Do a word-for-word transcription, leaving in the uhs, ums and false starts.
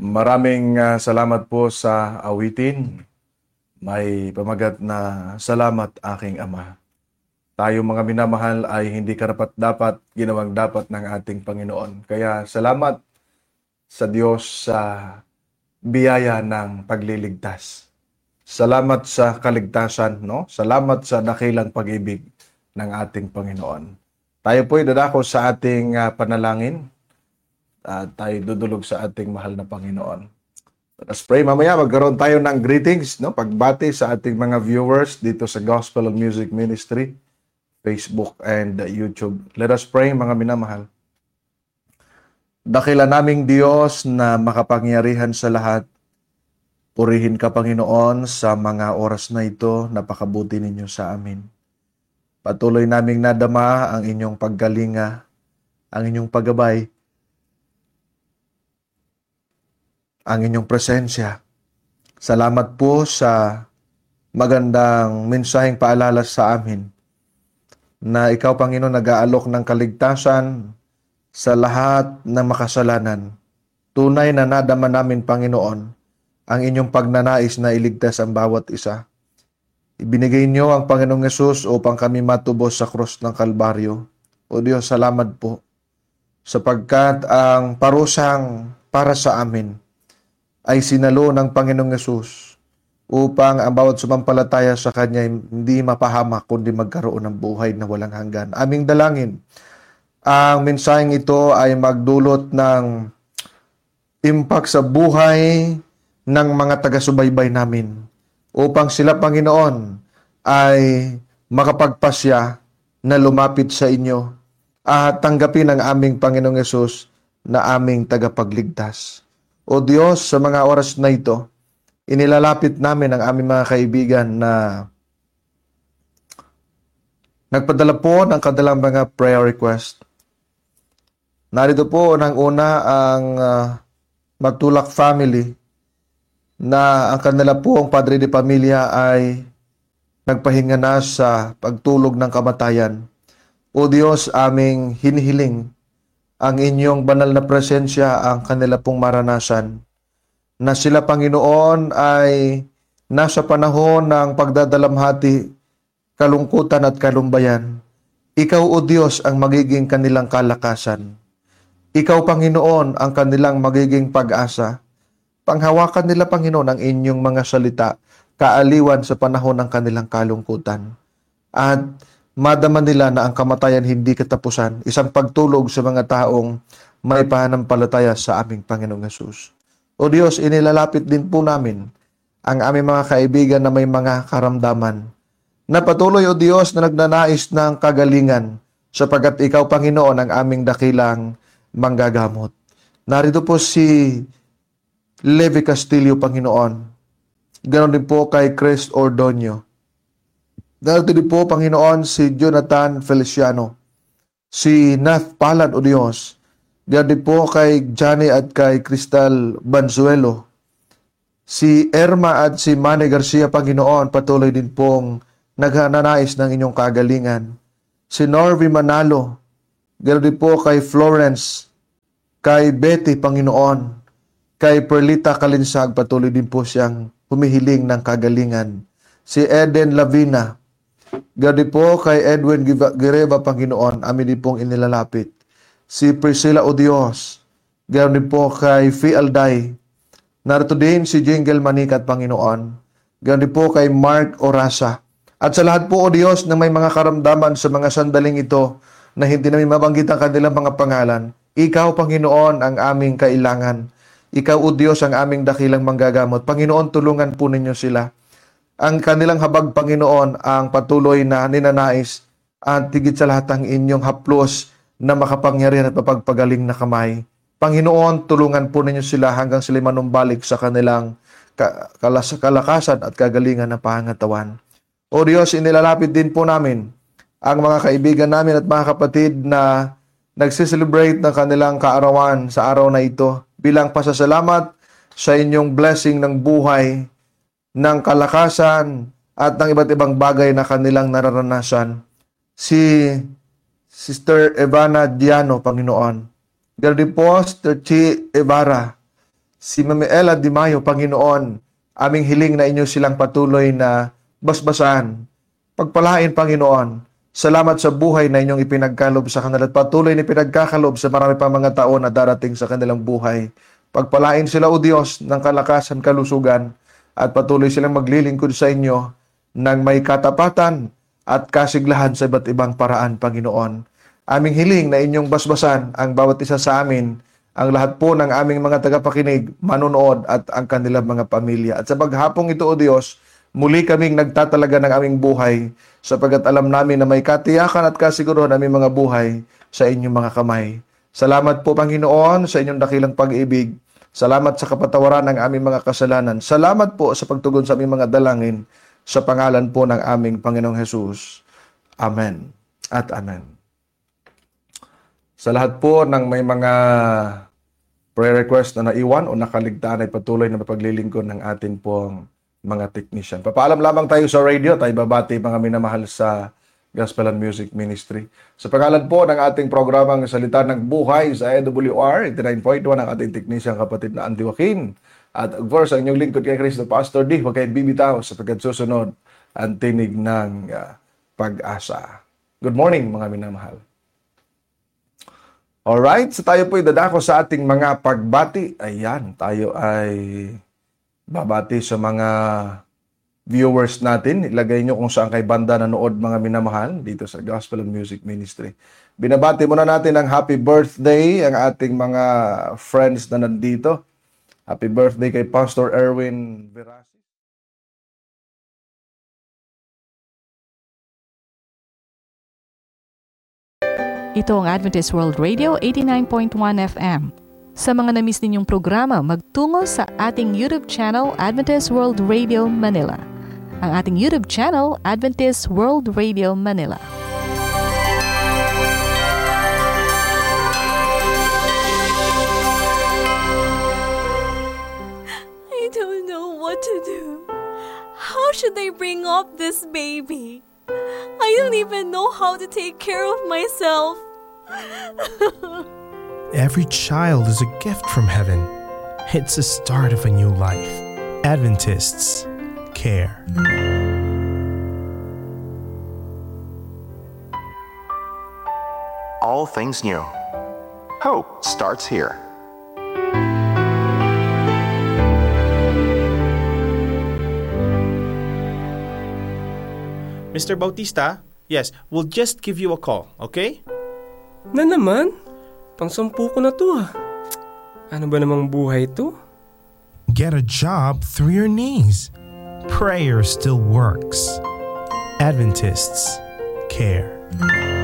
Maraming ah, salamat po sa awitin. May pamagat na salamat aking Ama. Tayo mga minamahal ay hindi karapat-dapat ginawang dapat ng ating Panginoon. Kaya salamat sa Diyos sa biyaya ng pagliligtas. Salamat sa kaligtasan, no? Salamat sa dakilang pag-ibig ng ating Panginoon. Tayo po'y dadako sa ating ah, panalangin at tayo dudulog sa ating mahal na Panginoon. Let us pray. Mamaya magkaroon tayo ng greetings, no? Pagbati sa ating mga viewers dito sa Gospel of Music Ministry, Facebook and uh, YouTube. Let us pray, mga minamahal. Dakila naming Diyos na makapangyarihan sa lahat, purihin ka, Panginoon, sa mga oras na ito, napakabuti ninyo sa amin. Patuloy naming nadama ang inyong paggalinga, ang inyong paggabay, ang inyong presensya. Salamat po sa magandang mensaheng paalala sa amin na ikaw, Panginoon, nag-aalok ng kaligtasan sa lahat ng makasalanan. Tunay na nadama namin, Panginoon, ang inyong pagnanais na iligtas ang bawat isa. Ibinigay niyo ang Panginoong Yesus upang kami matubos sa krus ng Kalbaryo. O Diyos, salamat po sapagkat ang parusang para sa amin ay sinalo ng Panginoong Yesus upang ang bawat sumampalataya sa Kanya hindi mapahamak kundi magkaroon ng buhay na walang hanggan. Aming dalangin, ang mensaheng ito ay magdulot ng impact sa buhay ng mga taga-subaybay namin upang sila, Panginoon, ay makapagpasya na lumapit sa inyo at tanggapin ang aming Panginoong Yesus na aming tagapagligtas. O Diyos, sa mga oras na ito, inilalapit namin ang aming mga kaibigan na nagpadala po ng kanilang mga prayer request. Narito po ng una ang uh, Magtulak family na ang kanila po ang padre de pamilya ay nagpahinga na sa pagtulog ng kamatayan. O Diyos, aming hinihiling ang inyong banal na presensya ang kanila pong maranasan, na sila, Panginoon, ay nasa panahon ng pagdadalamhati, kalungkutan at kalumbayan. Ikaw, O Diyos, ang magiging kanilang kalakasan. Ikaw, Panginoon, ang kanilang magiging pag-asa. Panghawakan nila, Panginoon, ang inyong mga salita, kaaliwan sa panahon ng kanilang kalungkutan. At madama nila na ang kamatayan hindi katapusan, isang pagtulog sa mga taong may pananampalataya sa aming Panginoong Yesus. O Diyos, inilalapit din po namin ang aming mga kaibigan na may mga karamdaman, na patuloy, O Diyos, na nagnanais ng kagalingan, sapagkat Ikaw, Panginoon, ang aming dakilang manggagamot. Narito po si Levi Castillo, Panginoon. Ganon din po kay Chris Ordonio. Narito din po, Panginoon, si Jonathan Feliciano, si Nath Palad, O Diyos. Ganon din po kay Johnny at kay Crystal Banzuelo. Si Erma at si Manny Garcia, Panginoon, patuloy din pong naghananais ng inyong kagalingan. Si Norby Manalo, ganon din po kay Florence, kay Betty, Panginoon, kay Perlita Kalinsag, patuloy din po siyang humihiling ng kagalingan. Si Eden Lavina, ganoon po kay Edwin Gireva, Panginoon, amin din pong inilalapit. Si Priscilla, O Diyos, ganoon din po kay Fee Alday. Narito din si Jingle Manikat, Panginoon. Ganoon din po kay Mark Orasa. At sa lahat po, O Diyos, na may mga karamdaman sa mga sandaling ito na hindi namin mabanggit ang kanilang mga pangalan, Ikaw, Panginoon, ang aming kailangan. Ikaw, O Diyos, ang aming dakilang manggagamot. Panginoon, tulungan po ninyo sila. Ang kanilang habag, Panginoon, ang patuloy na ninanais at higit sa lahat ang inyong haplos na makapangyarihan at mapagpagaling na kamay. Panginoon, tulungan po ninyo sila hanggang sila manumbalik sa kanilang kalas- kalakasan at kagalingan na pangatawan. O Diyos, inilalapit din po namin ang mga kaibigan namin at mga kapatid na nagsiselebrate ng kanilang kaarawan sa araw na ito bilang pasasalamat sa inyong blessing ng buhay, ng kalakasan at ng iba't ibang bagay na kanilang nararanasan. Si Sister Evana Diano, Panginoon. Ganoon din po, Sister Chi Evara. si Mami Ella Di Mayo, Panginoon, aming hiling na inyo silang patuloy na basbasan. Pagpalain, Panginoon. Salamat sa buhay na inyong ipinagkalob sa kanila at patuloy na pinagkakalob sa marami pang mga taon na darating sa kanilang buhay. Pagpalain sila, O Diyos, ng kalakasan, kalusugan at patuloy silang maglilingkod sa inyo ng may katapatan at kasiglahan sa iba't ibang paraan, Panginoon. Aming hiling na inyong basbasan ang bawat isa sa amin, ang lahat po ng aming mga tagapakinig, manonood at ang kanilang mga pamilya. At sa paghapong ito, O Diyos, muli kaming nagtatalaga ng aming buhay sapagkat alam namin na may katiyakan at kasiguruhan aming mga buhay sa inyong mga kamay. Salamat po, Panginoon, sa inyong dakilang pag-ibig. Salamat sa kapatawaran ng aming mga kasalanan. Salamat po sa pagtugon sa aming mga dalangin sa pangalan po ng aming Panginoong Hesus. Amen at amen. Sa lahat po ng may mga prayer request na naiwan o nakaligtaan ay patuloy na mapaglilingkod ng atin pong mga technician. Papaalam lamang tayo sa radio, tayo babati mga minamahal sa Gospel and Music Ministry. Sa pangalan po ng ating programang Salita ng Buhay sa A W R eighty-nine point one ang ating technician kapatid na Andy Joaquin. At of course, ang inyong lingkod kay Cristo, Pastor D, huwag kayong bibitaw sapagkat susunod ang tinig ng uh, pag-asa. Good morning mga minamahal. Alright, so tayo po dadako sa ating mga pagbati. Ayan, tayo ay babati sa mga viewers natin. Ilagay nyo kung saan kay banda nanood mga minamahal dito sa Gospel and Music Ministry. Binabati muna natin ang happy birthday ang ating mga friends na nandito. Happy birthday kay Pastor Erwin Verasi. Ito ang Adventist World Radio eighty-nine point one F M. Sa mga na-miss ninyong programa, magtungo sa ating YouTube channel Adventist World Radio Manila. Ang ating YouTube channel, Adventist World Radio Manila. I don't know what to do. How should I bring up this baby? I don't even know how to take care of myself. Every child is a gift from heaven. It's the start of a new life. Adventists care. All things new. Hope starts here. Mister Bautista, yes, we'll just give you a call, okay? Na naman? Pang-sampu ko na to ah. Ano ba namang buhay to? Get a job through your knees. Prayer still works. Adventists care.